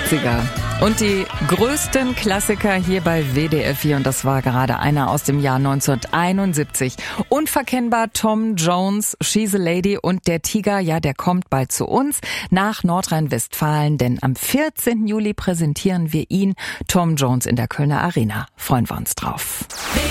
80er. Und die größten Klassiker hier bei WDR 4, und das war gerade einer aus dem Jahr 1971. Unverkennbar Tom Jones, She's a Lady, und der Tiger, ja, der kommt bald zu uns nach Nordrhein-Westfalen, denn am 14. Juli präsentieren wir ihn, Tom Jones, in der Kölner Arena. Freuen wir uns drauf.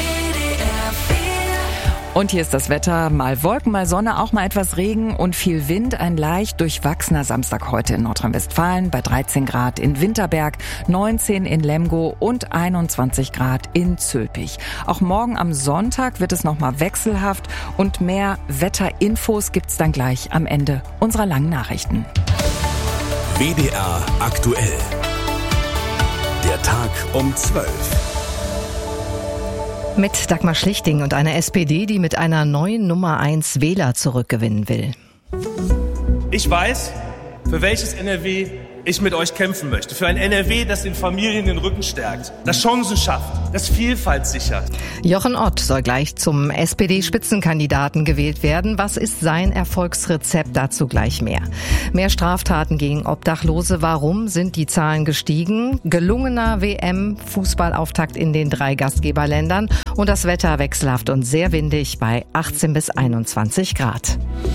Und hier ist das Wetter, mal Wolken, mal Sonne, auch mal etwas Regen und viel Wind. Ein leicht durchwachsener Samstag heute in Nordrhein-Westfalen bei 13 Grad in Winterberg, 19 in Lemgo und 21 Grad in Zülpich. Auch morgen am Sonntag wird es nochmal wechselhaft und mehr Wetterinfos gibt's dann gleich am Ende unserer langen Nachrichten. WDR aktuell. Der Tag um 12. Mit Dagmar Schlichting und einer SPD, die mit einer neuen Nummer 1 Wähler zurückgewinnen will. Ich weiß, für welches NRW ich mit euch kämpfen möchte. Für ein NRW, das den Familien den Rücken stärkt, das Chancen schafft, das Vielfalt sichert. Jochen Ott soll gleich zum SPD-Spitzenkandidaten gewählt werden. Was ist sein Erfolgsrezept? Dazu gleich mehr. Mehr Straftaten gegen Obdachlose. Warum sind die Zahlen gestiegen? Gelungener WM-Fußballauftakt in den 3 Gastgeberländern. Und das Wetter wechselhaft und sehr windig bei 18 bis 21 Grad.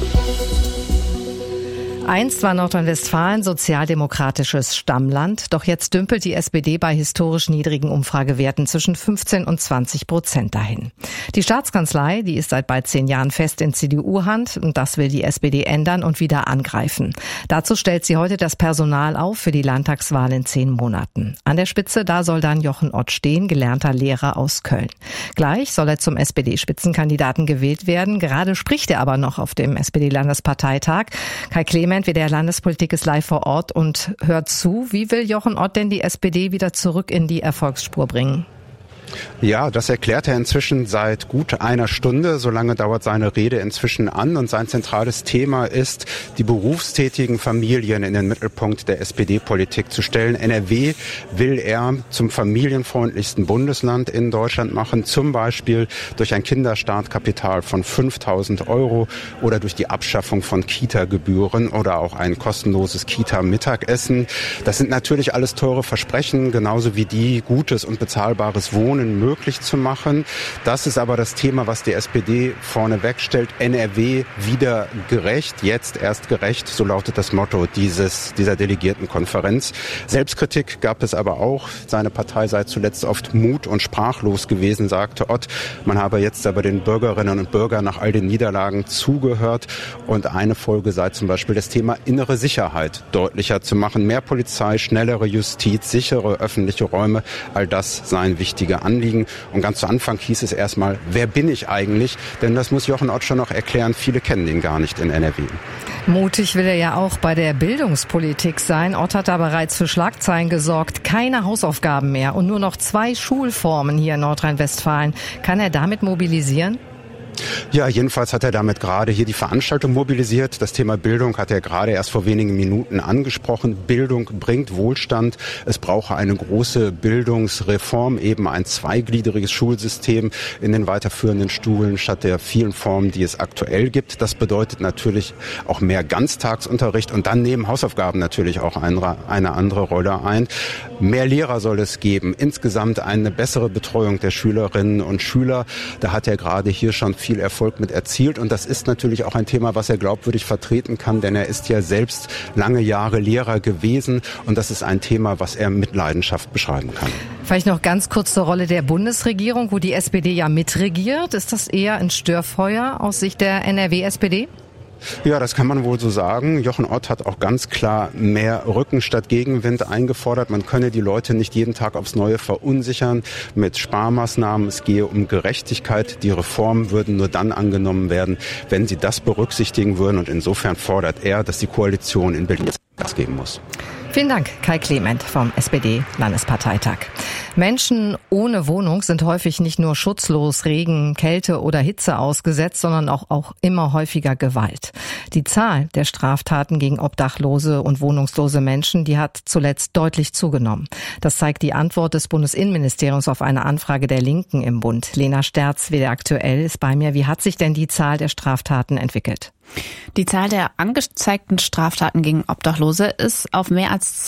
Einst war Nordrhein-Westfalen sozialdemokratisches Stammland, doch jetzt dümpelt die SPD bei historisch niedrigen Umfragewerten zwischen 15 und 20% dahin. Die Staatskanzlei, die ist seit bald 10 Jahren fest in CDU-Hand, und das will die SPD ändern und wieder angreifen. Dazu stellt sie heute das Personal auf für die Landtagswahl in 10 Monaten. An der Spitze, da soll dann Jochen Ott stehen, gelernter Lehrer aus Köln. Gleich soll er zum SPD-Spitzenkandidaten gewählt werden. Gerade spricht er aber noch auf dem SPD-Landesparteitag. Kai Clement, der Landespolitik, ist live vor Ort und hört zu. Wie will Jochen Ott denn die SPD wieder zurück in die Erfolgsspur bringen? Ja, das erklärt er inzwischen seit gut einer Stunde. So lange dauert seine Rede inzwischen an. Und sein zentrales Thema ist, die berufstätigen Familien in den Mittelpunkt der SPD-Politik zu stellen. NRW will er zum familienfreundlichsten Bundesland in Deutschland machen. Zum Beispiel durch ein Kinderstartkapital von 5.000 € oder durch die Abschaffung von Kita-Gebühren oder auch ein kostenloses Kita-Mittagessen. Das sind natürlich alles teure Versprechen, genauso wie die, gutes und bezahlbares Wohnen möglich zu machen. Das ist aber das Thema, was die SPD vorneweg stellt. NRW wieder gerecht, jetzt erst gerecht, so lautet das Motto dieser Delegiertenkonferenz. Selbstkritik gab es aber auch. Seine Partei sei zuletzt oft mut- und sprachlos gewesen, sagte Ott. Man habe jetzt aber den Bürgerinnen und Bürgern nach all den Niederlagen zugehört. Und eine Folge sei zum Beispiel das Thema innere Sicherheit deutlicher zu machen. Mehr Polizei, schnellere Justiz, sichere öffentliche Räume, all das seien wichtige Anliegen. Und ganz zu Anfang hieß es erstmal, wer bin ich eigentlich? Denn das muss Jochen Ott schon noch erklären. Viele kennen ihn gar nicht in NRW. Mutig will er ja auch bei der Bildungspolitik sein. Ott hat da bereits für Schlagzeilen gesorgt. Keine Hausaufgaben mehr und nur noch 2 Schulformen hier in Nordrhein-Westfalen. Kann er damit mobilisieren? Ja, jedenfalls hat er damit gerade hier die Veranstaltung mobilisiert. Das Thema Bildung hat er gerade erst vor wenigen Minuten angesprochen. Bildung bringt Wohlstand. Es brauche eine große Bildungsreform, eben ein zweigliedriges Schulsystem in den weiterführenden Schulen statt der vielen Formen, die es aktuell gibt. Das bedeutet natürlich auch mehr Ganztagsunterricht, und dann nehmen Hausaufgaben natürlich auch eine andere Rolle ein. Mehr Lehrer soll es geben. Insgesamt eine bessere Betreuung der Schülerinnen und Schüler. Da hat er gerade hier schon viel Erfolg mit erzielt, und das ist natürlich auch ein Thema, was er glaubwürdig vertreten kann, denn er ist ja selbst lange Jahre Lehrer gewesen, und das ist ein Thema, was er mit Leidenschaft beschreiben kann. Vielleicht noch ganz kurz zur Rolle der Bundesregierung, wo die SPD ja mitregiert. Ist das eher ein Störfeuer aus Sicht der NRW-SPD? Ja, das kann man wohl so sagen. Jochen Ott hat auch ganz klar mehr Rücken statt Gegenwind eingefordert. Man könne die Leute nicht jeden Tag aufs Neue verunsichern mit Sparmaßnahmen. Es gehe um Gerechtigkeit. Die Reformen würden nur dann angenommen werden, wenn sie das berücksichtigen würden. Und insofern fordert er, dass die Koalition in Berlin Gas geben muss. Vielen Dank, Kai Clement vom SPD-Landesparteitag. Menschen ohne Wohnung sind häufig nicht nur schutzlos Regen, Kälte oder Hitze ausgesetzt, sondern auch immer häufiger Gewalt. Die Zahl der Straftaten gegen obdachlose und wohnungslose Menschen, die hat zuletzt deutlich zugenommen. Das zeigt die Antwort des Bundesinnenministeriums auf eine Anfrage der Linken im Bund. Lena Sterz, WDR aktuell, ist bei mir. Wie hat sich denn die Zahl der Straftaten entwickelt? Die Zahl der angezeigten Straftaten gegen Obdachlose ist auf mehr als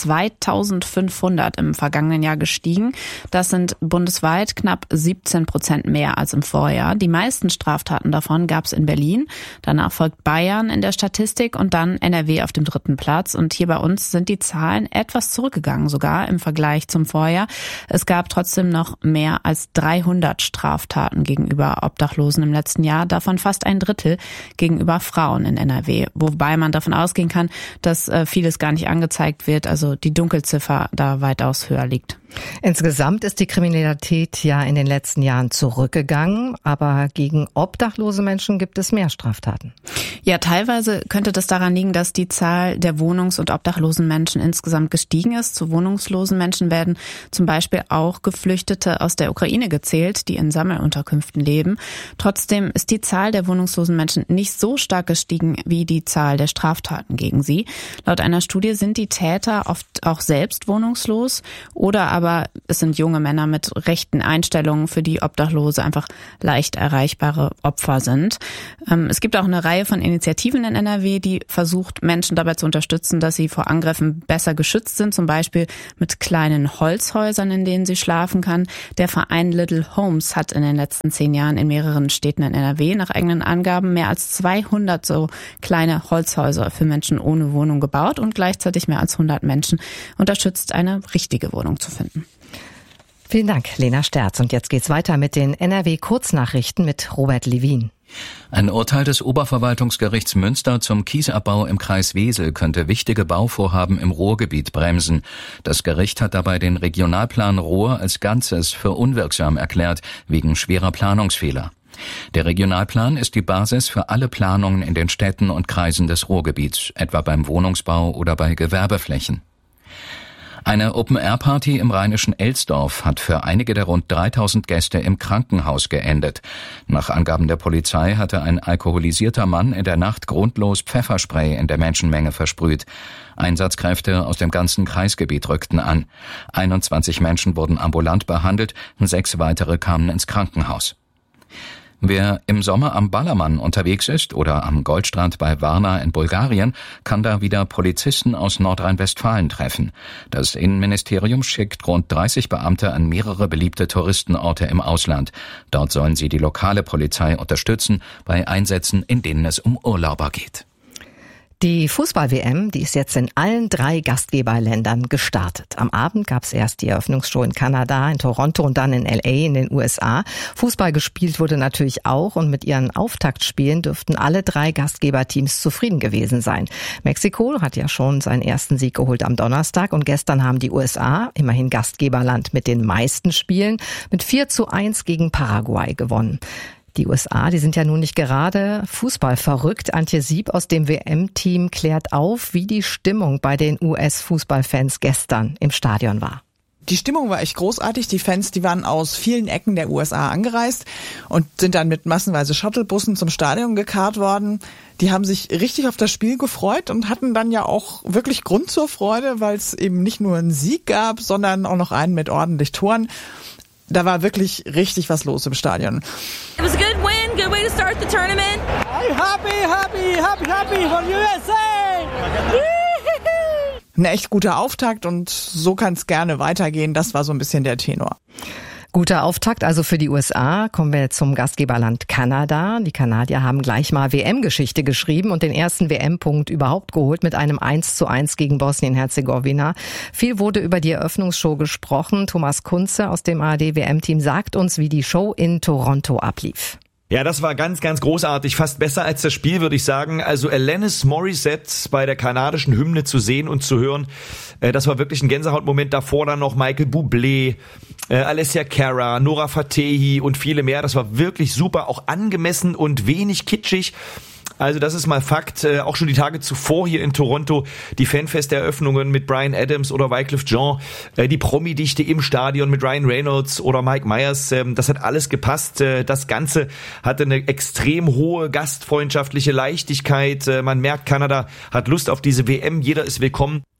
2500 im vergangenen Jahr gestiegen. Das sind bundesweit knapp 17% mehr als im Vorjahr. Die meisten Straftaten davon gab es in Berlin. Danach folgt Bayern in der Statistik und dann NRW auf dem 3. Platz. Und hier bei uns sind die Zahlen etwas zurückgegangen, sogar im Vergleich zum Vorjahr. Es gab trotzdem noch mehr als 300 Straftaten gegenüber Obdachlosen im letzten Jahr, davon fast ein Drittel gegenüber Frauen in NRW. Wobei man davon ausgehen kann, dass vieles gar nicht angezeigt wird, also die Dunkelziffer da weitaus höher liegt. Insgesamt ist die Kriminalität ja in den letzten Jahren zurückgegangen, aber gegen obdachlose Menschen gibt es mehr Straftaten. Ja, teilweise könnte das daran liegen, dass die Zahl der wohnungs- und obdachlosen Menschen insgesamt gestiegen ist. Zu wohnungslosen Menschen werden zum Beispiel auch Geflüchtete aus der Ukraine gezählt, die in Sammelunterkünften leben. Trotzdem ist die Zahl der wohnungslosen Menschen nicht so stark gestiegen wie die Zahl der Straftaten gegen sie. Laut einer Studie sind die Täter oft auch selbst wohnungslos oder aber es sind junge Männer mit rechten Einstellungen, für die Obdachlose einfach leicht erreichbare Opfer sind. Es gibt auch eine Reihe von Initiativen in NRW, die versucht, Menschen dabei zu unterstützen, dass sie vor Angriffen besser geschützt sind, zum Beispiel mit kleinen Holzhäusern, in denen sie schlafen kann. Der Verein Little Homes hat in den letzten 10 Jahren in mehreren Städten in NRW nach eigenen Angaben mehr als 200 so kleine Holzhäuser für Menschen ohne Wohnung gebaut und gleichzeitig mehr als 100 Menschen unterstützt, eine richtige Wohnung zu finden. Vielen Dank, Lena Sterz. Und jetzt geht's weiter mit den NRW-Kurznachrichten mit Robert Levin. Ein Urteil des Oberverwaltungsgerichts Münster zum Kiesabbau im Kreis Wesel könnte wichtige Bauvorhaben im Ruhrgebiet bremsen. Das Gericht hat dabei den Regionalplan Ruhr als Ganzes für unwirksam erklärt, wegen schwerer Planungsfehler. Der Regionalplan ist die Basis für alle Planungen in den Städten und Kreisen des Ruhrgebiets, etwa beim Wohnungsbau oder bei Gewerbeflächen. Eine Open-Air-Party im rheinischen Elsdorf hat für einige der rund 3000 Gäste im Krankenhaus geendet. Nach Angaben der Polizei hatte ein alkoholisierter Mann in der Nacht grundlos Pfefferspray in der Menschenmenge versprüht. Einsatzkräfte aus dem ganzen Kreisgebiet rückten an. 21 Menschen wurden ambulant behandelt, 6 weitere kamen ins Krankenhaus. Wer im Sommer am Ballermann unterwegs ist oder am Goldstrand bei Varna in Bulgarien, kann da wieder Polizisten aus Nordrhein-Westfalen treffen. Das Innenministerium schickt rund 30 Beamte an mehrere beliebte Touristenorte im Ausland. Dort sollen sie die lokale Polizei unterstützen bei Einsätzen, in denen es um Urlauber geht. Die Fußball-WM, die ist jetzt in allen 3 Gastgeberländern gestartet. Am Abend gab es erst die Eröffnungsshow in Kanada, in Toronto und dann in LA in den USA. Fußball gespielt wurde natürlich auch und mit ihren Auftaktspielen dürften alle 3 Gastgeberteams zufrieden gewesen sein. Mexiko hat ja schon seinen ersten Sieg geholt am Donnerstag und gestern haben die USA, immerhin Gastgeberland mit den meisten Spielen, mit 4:1 gegen Paraguay gewonnen. Die USA, die sind ja nun nicht gerade Fußball verrückt. Antje Sieb aus dem WM-Team klärt auf, wie die Stimmung bei den US-Fußballfans gestern im Stadion war. Die Stimmung war echt großartig. Die Fans, die waren aus vielen Ecken der USA angereist und sind dann mit massenweise Shuttlebussen zum Stadion gekarrt worden. Die haben sich richtig auf das Spiel gefreut und hatten dann ja auch wirklich Grund zur Freude, weil es eben nicht nur einen Sieg gab, sondern auch noch einen mit ordentlich Toren. Da war wirklich richtig was los im Stadion. It was a good win, good way to start the tournament. Happy for USA! Ein echt guter Auftakt und so kann es gerne weitergehen. Das war so ein bisschen der Tenor. Guter Auftakt also für die USA. Kommen wir zum Gastgeberland Kanada. Die Kanadier haben gleich mal WM-Geschichte geschrieben und den ersten WM-Punkt überhaupt geholt mit einem 1:1 gegen Bosnien-Herzegowina. Viel wurde über die Eröffnungsshow gesprochen. Thomas Kunze aus dem ARD-WM-Team sagt uns, wie die Show in Toronto ablief. Ja, das war ganz, ganz großartig. Fast besser als das Spiel, würde ich sagen. Also Alanis Morissette bei der kanadischen Hymne zu sehen und zu hören, das war wirklich ein Gänsehautmoment. Davor dann noch Michael Bublé, Alessia Cara, Nora Fatehi und viele mehr. Das war wirklich super, auch angemessen und wenig kitschig. Also das ist mal Fakt. Auch schon die Tage zuvor hier in Toronto, die Fanfest-Eröffnungen mit Bryan Adams oder Wyclef Jean, die Promi-Dichte im Stadion mit Ryan Reynolds oder Mike Myers, das hat alles gepasst. Das Ganze hatte eine extrem hohe gastfreundschaftliche Leichtigkeit. Man merkt, Kanada hat Lust auf diese WM, jeder ist willkommen.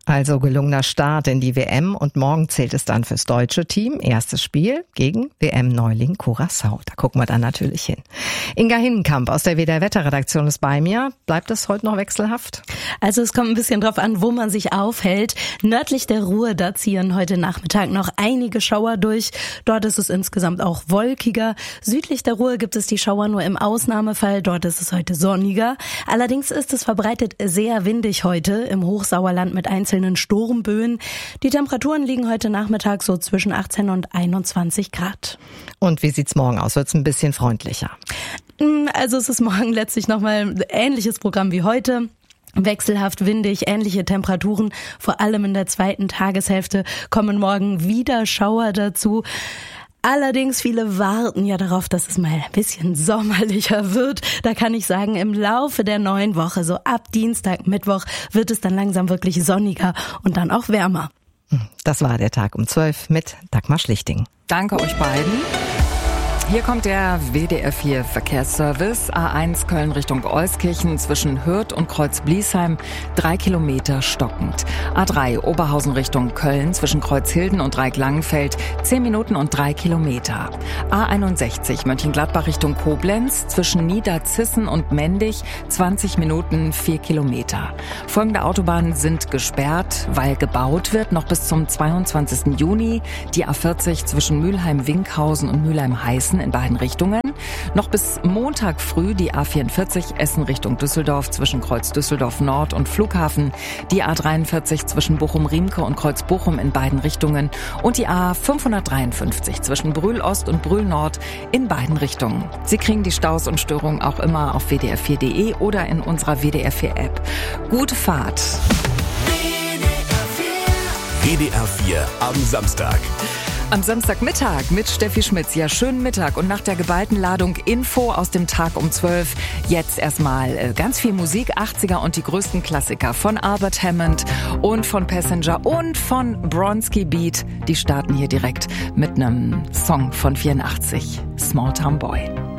Also gelungener Start in die WM und morgen zählt es dann fürs deutsche Team. Erstes Spiel gegen WM-Neuling Curaçao. Da gucken wir dann natürlich hin. Inga Hinnenkamp aus der WDR-Wetterredaktion ist bei mir. Bleibt es heute noch wechselhaft? Also es kommt ein bisschen drauf an, wo man sich aufhält. Nördlich der Ruhr, da ziehen heute Nachmittag noch einige Schauer durch. Dort ist es insgesamt auch wolkiger. Südlich der Ruhr gibt es die Schauer nur im Ausnahmefall. Dort ist es heute sonniger. Allerdings ist es verbreitet sehr windig heute im Hochsauerland mit einzelnen Sturmböen. Die Temperaturen liegen heute Nachmittag so zwischen 18 und 21 Grad. Und wie sieht's morgen aus? Wird's ein bisschen freundlicher? Also es ist morgen letztlich nochmal ein ähnliches Programm wie heute. Wechselhaft windig, ähnliche Temperaturen. Vor allem in der zweiten Tageshälfte kommen morgen wieder Schauer dazu. Allerdings viele warten ja darauf, dass es mal ein bisschen sommerlicher wird. Da kann ich sagen, im Laufe der neuen Woche, so ab Dienstag, Mittwoch, wird es dann langsam wirklich sonniger und dann auch wärmer. Das war der Tag um 12 mit Dagmar Schlichting. Danke euch beiden. Hier kommt der WDR 4 Verkehrsservice. A1 Köln Richtung Euskirchen zwischen Hürth und Kreuz-Bliesheim 3 Kilometer stockend. A3 Oberhausen Richtung Köln zwischen Kreuzhilden und Dreieck-Langenfeld 10 Minuten und 3 Kilometer. A61 Mönchengladbach Richtung Koblenz zwischen Niederzissen und Mendig 20 Minuten 4 Kilometer. Folgende Autobahnen sind gesperrt, weil gebaut wird, noch bis zum 22. Juni. Die A40 zwischen Mülheim-Winkhausen und Mülheim-Heißen in beiden Richtungen. Noch bis Montag früh die A44 Essen Richtung Düsseldorf zwischen Kreuz Düsseldorf Nord und Flughafen. Die A43 zwischen Bochum-Riemke und Kreuz Bochum in beiden Richtungen. Und die A553 zwischen Brühl Ost und Brühl Nord in beiden Richtungen. Sie kriegen die Staus und Störungen auch immer auf wdr4.de oder in unserer WDR 4 App. Gute Fahrt. WDR 4 am Samstag. Am Samstagmittag mit Steffi Schmitz. Ja, schönen Mittag. Und nach der geballten Ladung Info aus dem Tag um 12. Jetzt erstmal ganz viel Musik, 80er und die größten Klassiker von Albert Hammond und von Passenger und von Bronski Beat. Die starten hier direkt mit einem Song von 84, Small Town Boy.